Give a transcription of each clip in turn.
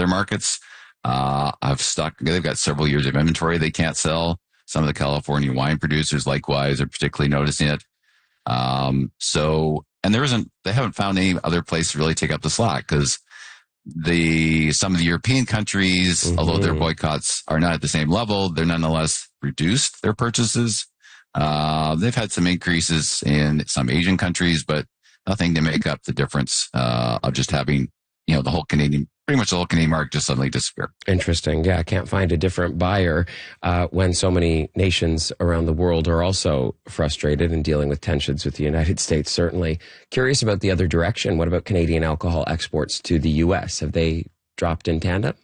other markets have stuck. They've got several years of inventory they can't sell. Some of the California wine producers, likewise, are particularly noticing it. And they haven't found any other place to really take up the slack because some of the European countries, although their boycotts are not at the same level, they're nonetheless reduced their purchases. They've had some increases in some Asian countries, but nothing to make up the difference of just having, pretty much the whole Canadian market just suddenly disappear. Interesting. Yeah, I can't find a different buyer when so many nations around the world are also frustrated and dealing with tensions with the United States, certainly. Curious about the other direction. What about Canadian alcohol exports to the U.S.? Have they dropped in tandem?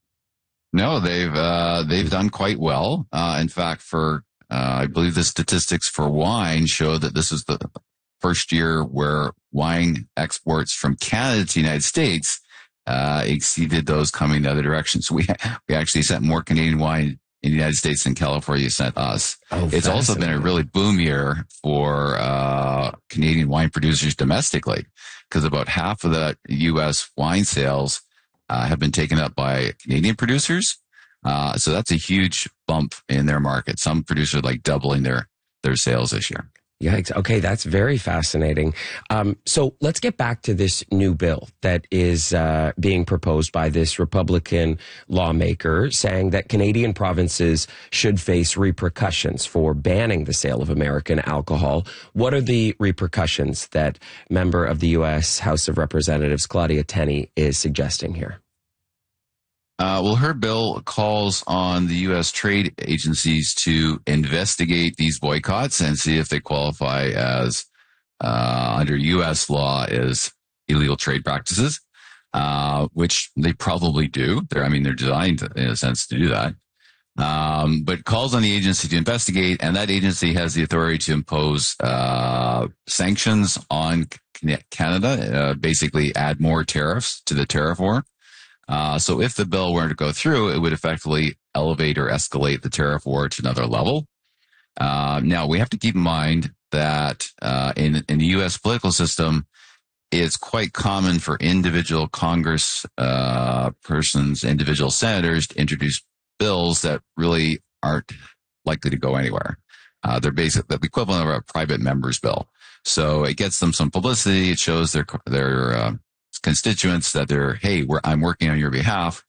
No, they've done quite well. In fact, I believe the statistics for wine show that this is the first year where wine exports from Canada to the United States exceeded those coming the other direction. So we actually sent more Canadian wine in the United States than California sent us. It's also been a really boom year for Canadian wine producers domestically, because about half of the U.S. wine sales have been taken up by Canadian producers. So that's a huge bump in their market. Some producers like doubling their sales this year. Yikes. Okay, that's very fascinating. So let's get back to this new bill that is being proposed by this Republican lawmaker, saying that Canadian provinces should face repercussions for banning the sale of American alcohol. What are the repercussions that member of the U.S. House of Representatives, Claudia Tenney, is suggesting here? Well, her bill calls on the U.S. trade agencies to investigate these boycotts and see if they qualify as, under U.S. law, as illegal trade practices, which they probably do. They're designed in a sense to do that. But calls on the agency to investigate, and that agency has the authority to impose sanctions on Canada, basically add more tariffs to the tariff war. So if the bill were to go through, it would effectively elevate or escalate the tariff war to another level. Now, we have to keep in mind that in the U.S. political system, it's quite common for individual Congress persons, individual senators to introduce bills that really aren't likely to go anywhere. They're basically the equivalent of a private member's bill. So it gets them some publicity. It shows their constituents that I'm working on your behalf.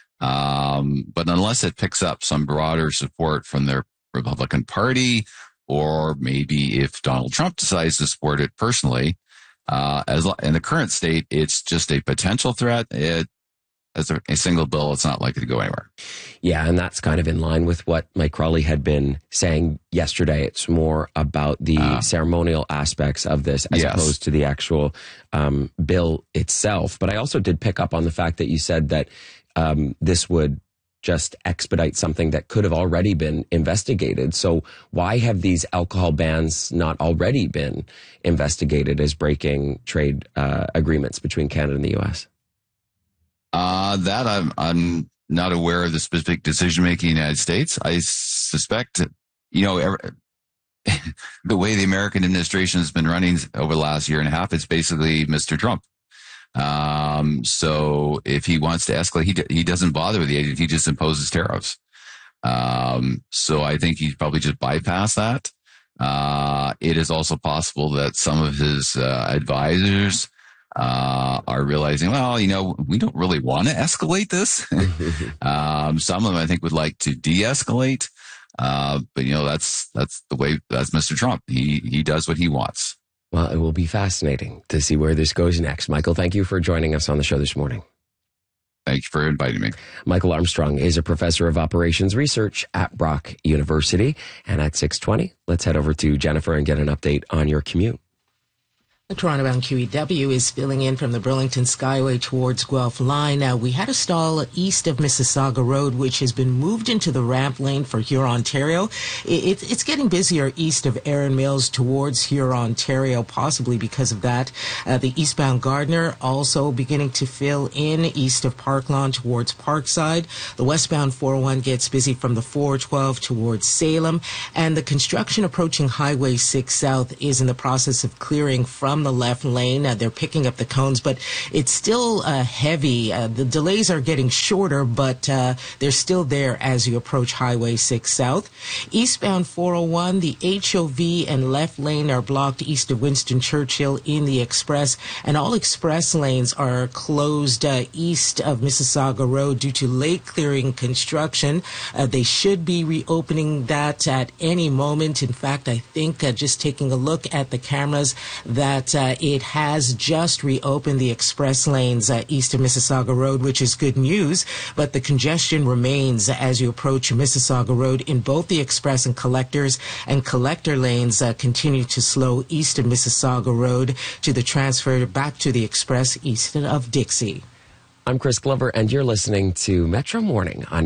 But unless it picks up some broader support from their Republican Party, or maybe if Donald Trump decides to support it personally, in the current state, it's just a potential threat. As a single bill, it's not likely to go anywhere. Yeah, and that's kind of in line with what Mike Crawley had been saying yesterday. It's more about the ceremonial aspects of this as opposed to the actual bill itself. But I also did pick up on the fact that you said that this would just expedite something that could have already been investigated. So why have these alcohol bans not already been investigated as breaking trade agreements between Canada and the U.S.? That I'm not aware of the specific decision-making in the United States. I suspect, the way the American administration has been running over the last year and a half, it's basically Mr. Trump. So if he wants to escalate, he doesn't bother with the agency. He just imposes tariffs. So I think he's probably just bypassed that. It is also possible that some of his advisors are realizing, we don't really want to escalate this. Some of them, I think, would like to de-escalate. But that's Mr. Trump. He does what he wants. Well, it will be fascinating to see where this goes next. Michael, thank you for joining us on the show this morning. Thank you for inviting me. Michael Armstrong is a professor of operations research at Brock University. And at 6:20, let's head over to Jennifer and get an update on your commute. The Toronto-bound QEW is spilling in from the Burlington Skyway towards Guelph Line. Now, we had a stall east of Mississauga Road, which has been moved into the ramp lane for Huron-Ontario. It's getting busier east of Erin Mills towards Huron-Ontario, possibly because of that. The eastbound Gardner also beginning to fill in east of Park Lawn towards Parkside. The westbound 401 gets busy from the 412 towards Salem. And the construction approaching Highway 6 South is in the process of clearing from from the left lane. They're picking up the cones, but it's still heavy. The delays are getting shorter, but they're still there as you approach Highway 6 South. Eastbound 401, the HOV and left lane are blocked east of Winston Churchill in the express, and all express lanes are closed east of Mississauga Road due to lake clearing construction. They should be reopening that at any moment. In fact, I think just taking a look at the cameras that it has just reopened the express lanes east of Mississauga Road, which is good news, but the congestion remains as you approach Mississauga Road in both the express and collector lanes continue to slow east of Mississauga Road to the transfer back to the express east of Dixie. I'm Chris Glover, and you're listening to Metro Morning on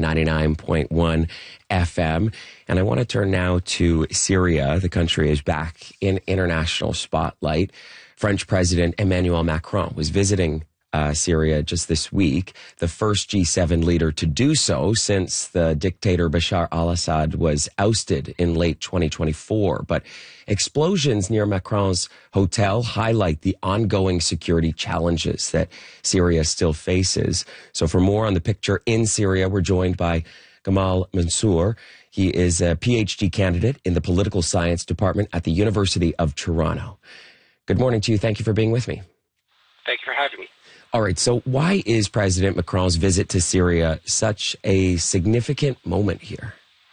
99.1 FM. And I want to turn now to Syria. The country is back in international spotlight. French President Emmanuel Macron was visiting Syria just this week, the first G7 leader to do so since the dictator Bashar al-Assad was ousted in late 2024. But explosions near Macron's hotel highlight the ongoing security challenges that Syria still faces. So for more on the picture in Syria, we're joined by Gamal Mansour. He is a PhD candidate in the political science department at the University of Toronto. Good morning to you. Thank you for being with me. Thank you for having me. All right, so why is President Macron's visit to Syria such a significant moment here?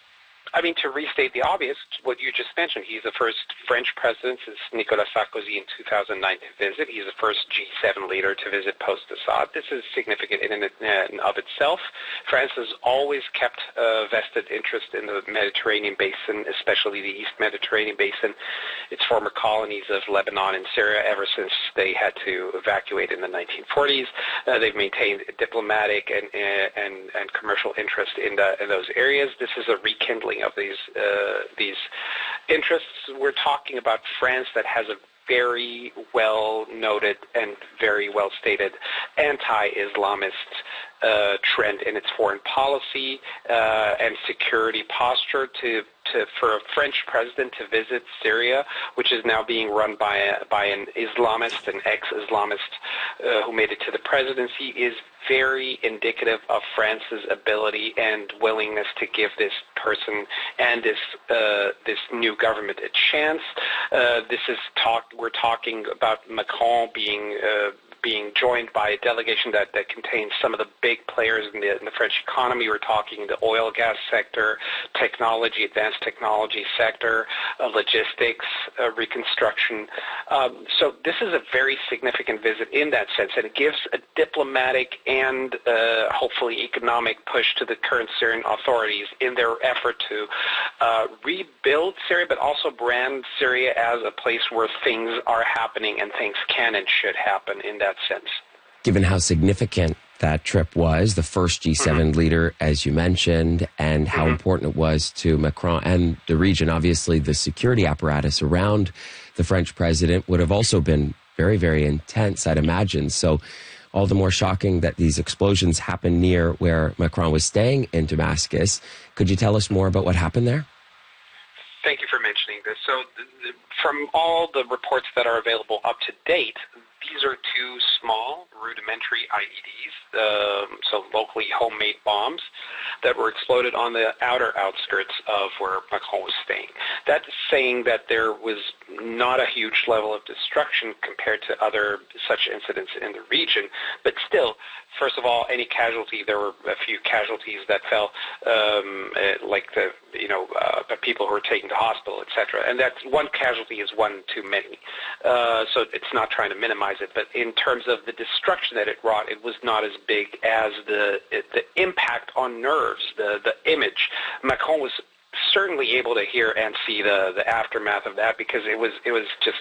I mean, to restate the obvious, what you just mentioned, he's the first French president since Nicolas Sarkozy in 2009 to visit. He's the first G7 leader to visit post-Assad. This is significant in and of itself. France has always kept a vested interest in the Mediterranean basin, especially the East Mediterranean basin, its former colonies of Lebanon and Syria, ever since they had to evacuate in the 1940s. They've maintained diplomatic and commercial interest in those areas. This is a rekindling of these interests. We're talking about France that has a very well noted and very well stated anti-Islamist trend in its foreign policy and security posture. For a French president to visit Syria, which is now being run by an Islamist, an ex-Islamist who made it to the presidency, is very indicative of France's ability and willingness to give this person and this new government a chance. We're talking about Macron being joined by a delegation that contains some of the big players in the French economy. We're talking the oil, gas sector, technology, advanced technology sector, logistics, reconstruction. So this is a very significant visit in that sense, and it gives a diplomatic and hopefully economic push to the current Syrian authorities in their effort to rebuild Syria, but also brand Syria as a place where things are happening and things can and should happen in that sense. Given how significant that trip was, the first G7 leader, as you mentioned, and how important it was to Macron and the region, obviously the security apparatus around the French president would have also been very, very intense, I'd imagine. So all the more shocking that these explosions happened near where Macron was staying in Damascus. Could you tell us more about what happened there? Thank you for mentioning this. So from all the reports that are available up to date, these are two small, rudimentary IEDs, so locally homemade bombs that were exploded on the outer outskirts of where Macron was staying. That's saying that there was not a huge level of destruction compared to other such incidents in the region, but still, first of all, any casualty, there were a few casualties that fell, like the people who were taken to hospital, etc. And that's one casualty is one too many. So it's not trying to minimize it, but in terms of the destruction that it wrought, it was not as big as the impact on nerves, the image. Macron was certainly able to hear and see the aftermath of that because it was just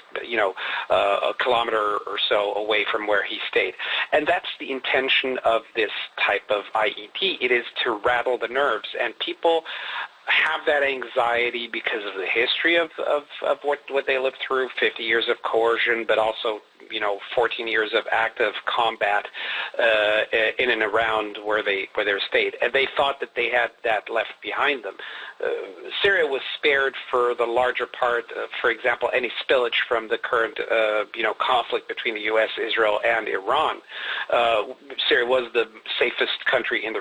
a kilometer or so away from where he stayed, and that's the intention of this type of IED. It is to rattle the nerves, and people have that anxiety because of the history of what they lived through, 50 years of coercion, but also 14 years of active combat in and around where they stayed, and they thought that they had that left behind them. Syria was spared for the larger part, for example, any spillage from the current, conflict between the U.S., Israel, and Iran. Syria was the safest country in the